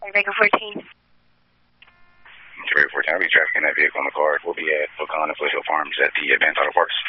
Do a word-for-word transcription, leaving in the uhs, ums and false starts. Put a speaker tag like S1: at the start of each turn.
S1: Vega fourteen.
S2: Vega fourteen, I'll be trafficking that vehicle on the card. We'll be at Pecan and Foothill Farms at the Advanced Auto Parts.